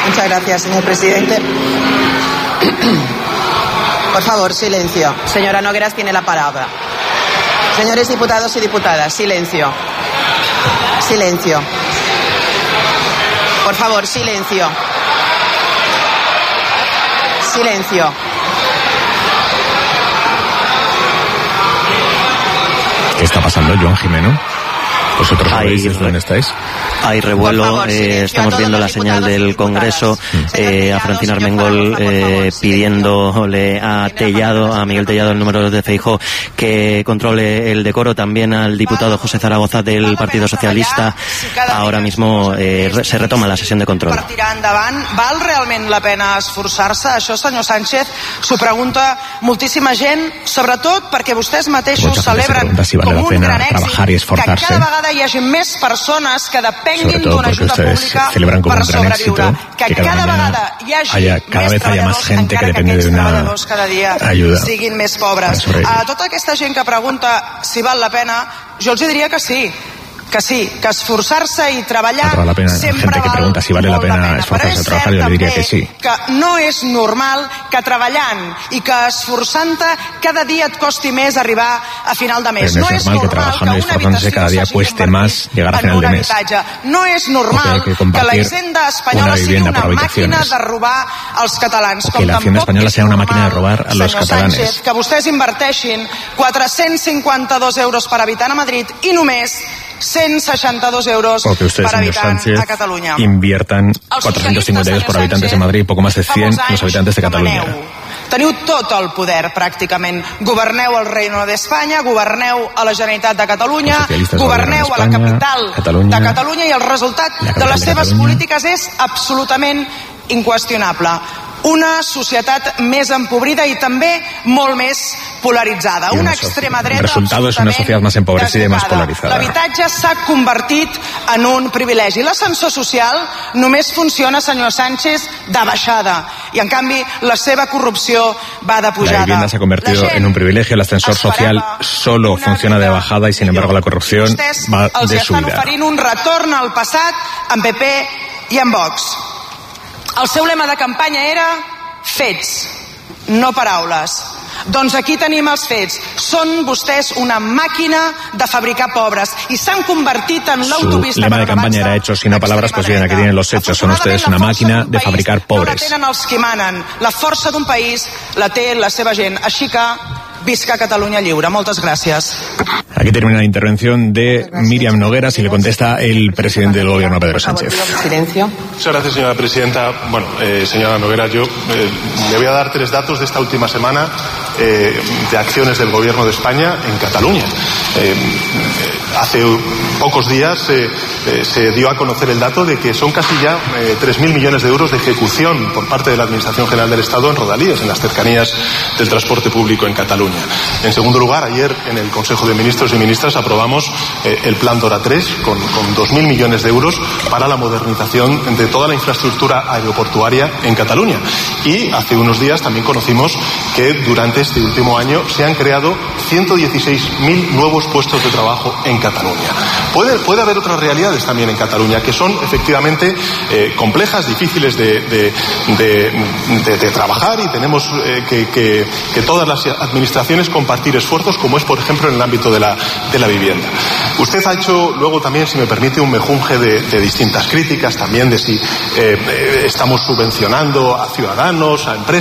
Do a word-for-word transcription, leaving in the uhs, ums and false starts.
Muchas gracias, señor presidente. Por favor, silencio. Señora Nogueras tiene la palabra. Señores diputados y diputadas, silencio. Silencio. Por favor, silencio. Silencio. ¿Qué está pasando, Joan Jimeno? ¿Vosotros sabéis desde dónde estáis? Hay revuelo, favor, eh, estamos viendo la señal del Congreso, eh, a Francina Armengol eh, pidiéndole a Tellado, a Miguel Tellado, el número dos de Feijóo, que controle el decoro, también al diputado José Zaragoza del Partido Socialista. Ahora mismo eh, se retoma la sesión de control. Per tirar endavant, val realment la pena esforçar-se? Això, senyor Sánchez, s'ho pregunta moltíssima gent, sobretot perquè vostès mateixos celebren si vale com un gran èxit que cada vegada hi hagi més persones que depenguin d'una ajuda pública celebran como per un gran sobreviure. éxito Que, que cada vegada hi hagi haya, cada vez haya más gente que depende de una cada dia ayuda siguin més pobres. A tota aquesta gent que pregunta si val la pena, jo els diria que sí. Que sí, que esforçar-se i treballar la pena, sempre gente que pregunta si vale la pena, pena esforzarse a trabajar, yo le diría que sí. Que no és normal que treballant i que esforçant-te cada dia et costi més arribar a final de mes. Pero no, no es normal que trabajando y esforzándose cada día cueste más llegar a final de mes. No és normal que, que la Hisenda espanyola una sigui una màquina de robar als catalans. O que la Hacienda española sea una máquina de robar a los catalanes. Sánchez, que vostès inverteixin quatre-cents cinquanta-dos euros per habitant a Madrid i només cent seixanta-dos euros o que ustedes, per habitant Sánchez, a Catalunya. Inviertan cuatrocientos cincuenta euros por habitantes en Madrid y poco más de cien los habitantes de Cataluña. Teniu tot el poder, pràcticament. Governeu al Reino d'Espanya, governeu a la Generalitat de Catalunya, governeu a la capital Catalunya, de Catalunya i el resultat de les seves polítiques és absolutament inqüestionable. Una societat més empobrida i també molt més polaritzada. Una extrema dreta el resultado es una sociedad más empobrecida y más polarizada. L'habitatge s'ha convertit en un privilegi. L'ascensor social només funciona, senyor Sánchez, de baixada. I, en canvi, la seva corrupció va de pujada. La vivienda se ha convertido en un privilegio. El ascensor social solo funciona de bajada y, sin embargo, la corrupción va de subida. Els estan oferint un retorn al passat amb P P i amb Vox. El seu lema de campanya era fets, no paraules. Doncs aquí tenim els fets. Són vostès una màquina de fabricar pobres i s'han convertit en l'autopista. Su lema de campaña era hechos y no palabras, pues bien, aquí tienen los hechos. Son ustedes una máquina de fabricar pobres. No la tenen els que manen. La força d'un país la té la seva gent. Així que visca Cataluña lliure. Moltes gràcies. Aquí termina la intervención de Míriam Nogueras y le contesta el presidente del gobierno, Pedro Sánchez. Silencio. Muchas gracias, señora presidenta. Bueno, eh, señora Nogueras, yo eh, le voy a dar tres datos de esta última semana eh, de acciones del gobierno de España en Cataluña. Eh, hace pocos días eh, eh, se dio a conocer el dato de que son casi ya eh, tres mil millones de euros de ejecución por parte de la Administración General del Estado en rodalías, en las cercanías del transporte público en Cataluña. En segundo lugar, ayer en el Consejo de Ministros y Ministras aprobamos eh, el Plan Dora tres con, con dos mil millones de euros para la modernización de toda la infraestructura aeroportuaria en Cataluña. Y hace unos días también conocimos que durante este último año se han creado ciento dieciséis mil nuevos puestos de trabajo en Cataluña. Puede, puede haber otras realidades también en Cataluña que son efectivamente eh, complejas, difíciles de, de, de, de, de trabajar y tenemos eh, que, que, que todas las administraciones compartir esfuerzos, como es por ejemplo en el ámbito de la, de la vivienda. Usted ha hecho luego también, si me permite, un mejunje de, de distintas críticas también de si eh, eh, estamos subvencionando a ciudadanos, a empresas.